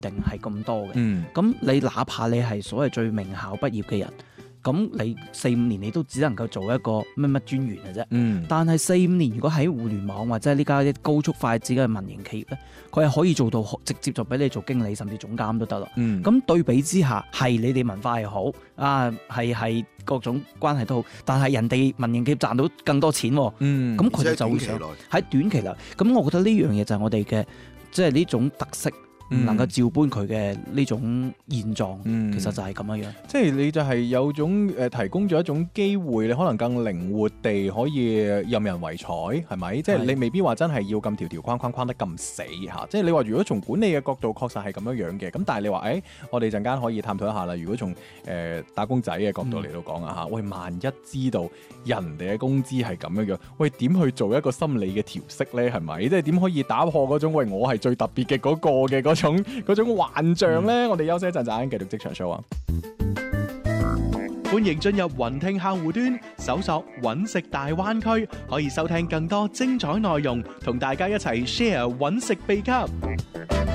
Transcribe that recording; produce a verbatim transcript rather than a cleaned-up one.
定係咁多嘅。咁、 嗯、 你哪怕你係所謂最名校畢業嘅人，咁你四五年你都只能夠做一個乜乜專員嘅啫。 嗯、但係四五年如果喺互聯網或者呢家啲高速快捷嘅民營企業咧，佢係可以做到直接就俾你做經理甚至總監都得啦。咁、嗯、對比之下，係你哋文化係好啊，係係各種關係都好，但係人哋民營企業賺到更多錢，咁佢哋就會想喺短期內。咁我覺得呢樣嘢就係我哋嘅即係呢種特色。唔能夠照搬佢嘅呢種現狀，嗯、其實就係咁樣樣。 即係你就係有種誒、呃、提供咗一種機會，你可能更靈活地可以任人唯採，係咪？即係你未必話真係要咁條條框框框得咁死嚇。即係你話如果從管理嘅角度確實係咁樣樣嘅，咁但係你話誒、欸，我哋陣間可以探討一下啦。如果從誒、呃、打工仔嘅角度嚟到講啊嚇，喂，萬一知道人哋嘅工資係咁樣樣，喂，點去做一個心理嘅調適咧？係咪？即係點可以打破嗰種喂我係最特別嘅嗰個嘅嗰種嗰種幻象咧？嗯、我哋休息一陣陣，繼續職場 show 啊！ 歡迎進入雲聽客戶端，搜索揾食大灣區，可以收聽更多精彩內容，同大家一齊 share 揾食秘笈。